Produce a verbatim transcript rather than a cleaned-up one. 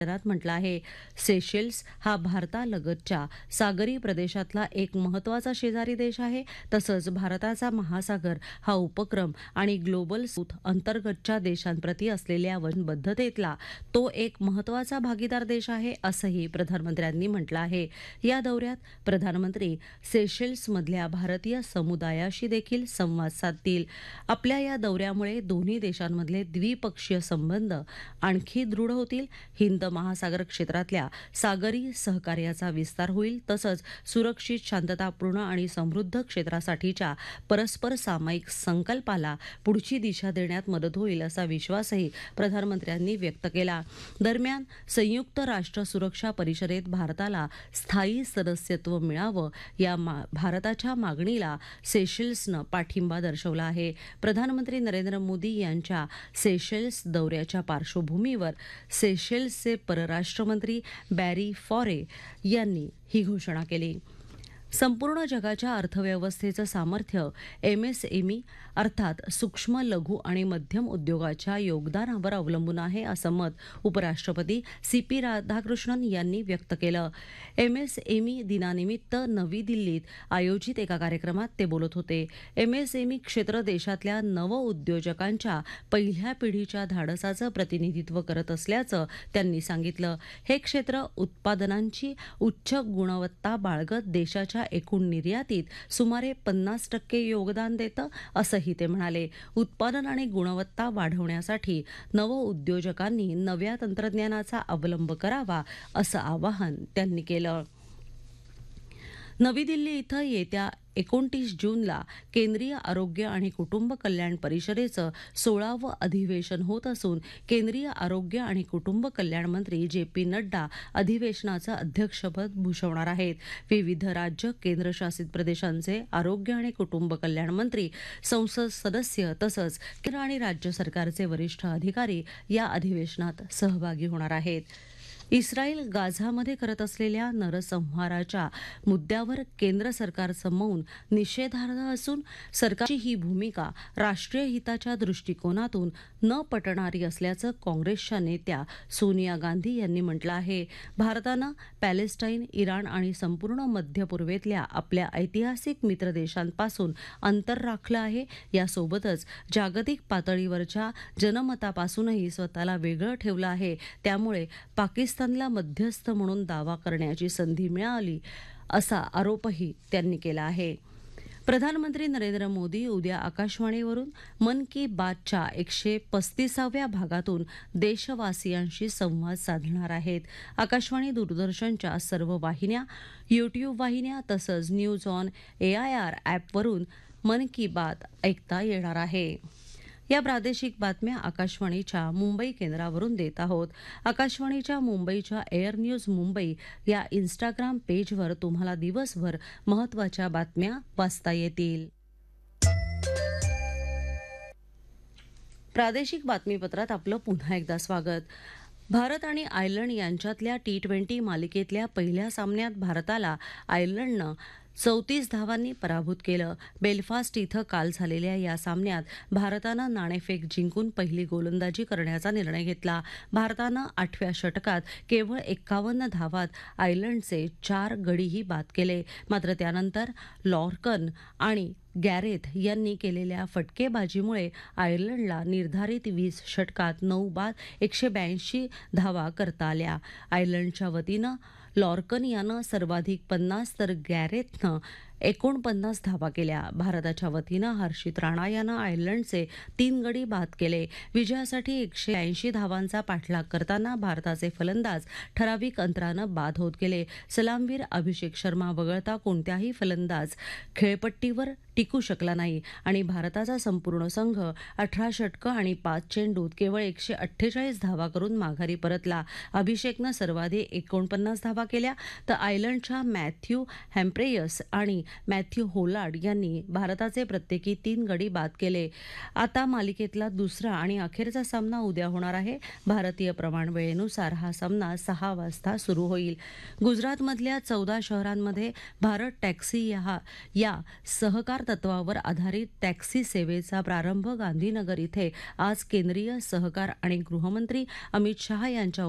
निवेदनात म्हटलं आहे. सेशेल्स हा भारतालगतच्या सागरी प्रदेशातला एक महत्त्वाचा शेजारी देश आहे. तसंच भारताचा महासागर हा उपक्रम आणि ग्लोबल साऊथ अंतर्गतच्या देशांप्रती असलेल्या वचनबद्धतेतला तो एक महत्त्वाचा भागीदार देश आहे, असंही प्रधानमंत्र्यांनी म्हटलं आहे. या दौऱ्यात प्रधानमंत्री सेशेल्समधल्या भारतीय समुदायाशी देखील संवाद साधतील. आपल्या या दौऱ्यामुळे दोन्ही देशांमधले द्विपक्षीय संबंध आणखी दृढ होतील. हिंद महासागर क्षेत्रातल्या सागरी सहकार्याचा विस्तार होईल. तसंच सुरक्षित, शांततापूर्ण आणि समृद्ध क्षेत्रासाठीच्या परस्पर सामायिक संकल्पाला पुढची दिशा देण्यात मदत होईल, असा विश्वासही प्रधानमंत्र्यांनी व्यक्त केला. दरम्यान संयुक्त राष्ट्र सुरक्षा परिषदेत भारताला स्थायी सदस्यत्व मिळावं या भारताच्या मागणीला सेशेल्सनं पाठिंबा दर्शवला आहे. प्रधानमंत्री नरेंद्र मोदी यांच्या सेशेल्स दौऱ्याच्या पार्श्वभूमीवर सेशेल्सचे परराष्ट्रमंत्री बॅरी फॉरे यांनी ही घोषणा केली. संपूर्ण जगाच्या अर्थव्यवस्थेचं सामर्थ्य एमएसएमई अर्थात सूक्ष्म, लघु आणि मध्यम उद्योगाच्या योगदानावर अवलंबून आहे, असं मत उपराष्ट्रपती सी पी राधाकृष्णन यांनी व्यक्त केलं. एमएसएमई दिनानिमित्त नवी दिल्लीत आयोजित एका कार्यक्रमात ते बोलत होते. एमएसएमई क्षेत्र देशातल्या नवउद्योजकांच्या पहिल्या पिढीच्या धाडसाचं प्रतिनिधित्व करत असल्याचं त्यांनी सांगितलं. हे क्षेत्र उत्पादनांची उच्च गुणवत्ता बाळगत देशाच्या एकूण निर्यातीत सुमारे पन्नास टक्के योगदान देतं, असंही ते म्हणाले. उत्पादन आणि गुणवत्ता वाढवण्यासाठी नवउद्योजकांनी नव्या तंत्रज्ञानाचा अवलंब करावा, असं आवाहन त्यांनी केलं. नवी दिल्ली इथं येत्या एकोणतीस जूनला केंद्रीय आरोग्य आणि कुटुंब कल्याण परिषदेचं सोळावं अधिवेशन होत असून केंद्रीय आरोग्य आणि कुटुंब कल्याण मंत्री जे पी नड्डा अधिवेशनाचं अध्यक्षपद भूषवणार आहेत. विविध राज्य केंद्रशासित प्रदेशांचे आरोग्य आणि कुटुंब कल्याण मंत्री, संसद सदस्य तसंच केंद्र आणि राज्य सरकारचे वरिष्ठ अधिकारी या अधिवेशनात सहभागी होणार आहेत. इस्रायल गाझामध्ये करत असलेल्या नरसंहाराच्या मुद्द्यावर केंद्र सरकारचं मौन निषेधार्ह असून सरकारची ही भूमिका राष्ट्रीय हिताच्या दृष्टिकोनातून न पटणारी असल्याचं काँग्रेसच्या नेत्या सोनिया गांधी यांनी म्हटलं आहे. भारतानं पॅलेस्टाईन, इराण आणि संपूर्ण मध्य पूर्वेतल्या आपल्या ऐतिहासिक मित्र देशांपासून अंतर राखलं आहे. यासोबतच जागतिक पातळीवरच्या जनमतापासूनही स्वतःला वेगळं ठेवलं आहे. त्यामुळे पाकिस्तान ला मध्यस्थ म्हणून दावा करण्याची संधी मिळाली, असा आरोपही त्यांनी केला आहे. प्रधानमंत्री नरेंद्र मोदी उद्या आकाशवाणीवरून मन की बातच्या एकशे पस्तीसाव्या भागातून देशवासियांशी संवाद साधणार आहेत. आकाशवाणी, दूरदर्शनच्या सर्व वाहिन्या, यूट्यूब वाहिन्या तसंच news on A I R ॲपवरून मन की बात ऐकता येणार आहे. या प्रादेशिक बातम्या आकाशवाणीच्या मुंबई केंद्रावरून देत आहोत. आकाशवाणीच्या मुंबईच्या एअर न्यूज मुंबई या इन्स्टाग्राम पेजवर तुम्हाला दिवसभर महत्त्वाच्या बातम्या वाचता येतील. प्रादेशिक बातमीपत्रात आपलं पुन्हा एकदा स्वागत. भारत आणि आयर्लंड यांच्यातल्या टी ट्वेंटी मालिकेतल्या पहिल्या सामन्यात भारताला आयर्लंडनं चौतीस धावांनी पराभूत केलं. बेलफास्ट इथं काल झालेल्या या सामन्यात भारतानं नाणेफेक जिंकून पहिली गोलंदाजी करण्याचा निर्णय घेतला. भारतानं आठव्या षटकात केवळ एक्कावन्न धावात आयर्लंडचे चार गडीही बाद केले. मात्र त्यानंतर लॉर्कन आणि गॅरेथ यांनी केलेल्या फटकेबाजीमुळे आयर्लंडला निर्धारित वीस षटकात नऊ बाद एकशे ब्याऐंशी धावा करता आल्या. आयर्लंडच्या वतीनं लॉर्कन यानं सर्वाधिक पन्नास तर गॅरेथनं एकोणपन्नास धावा केल्या. भारताच्या वतीनं हर्षित राणा यानं आयर्लंडचे तीन गडी बाद केले. विजयासाठी एकशे ऐंशी धावांचा पाठलाग करताना भारताचे फलंदाज ठराविक अंतरानं बाद होत गेले. सलामवीर अभिषेक शर्मा वगळता कोणत्याही फलंदाज खेळपट्टीवर टिकू शकला नाही आणि भारताचा संपूर्ण संघ अठरा षटकं आणि पाच चेंडूत केवळ एकशे अठ्ठेचाळीस धावा करून माघारी परतला. अभिषेकनं सर्वाधिक एकोणपन्नास धावा केल्या तर आयर्लंडच्या मॅथ्यू हॅम्प्रेयस आणि मॅथ्यू होलार्ड यांनी भारताचे प्रत्येकी तीन गडी बाद केले. आता मालिकेतला दुसरा आणि अखेरचा सामना उद्या होणार आहे. भारतीय प्रमाणवेळेनुसार हा सामना सहा वाजता सुरू होईल. गुजरातमधल्या चौदा शहरांमध्ये भारत टॅक्सी या या सहकार तत्वावर आधारित टॅक्सी सेवेचा प्रारंभ गांधीनगर इथे आज केंद्रीय सहकार आणि गृहमंत्री अमित शहा यांच्या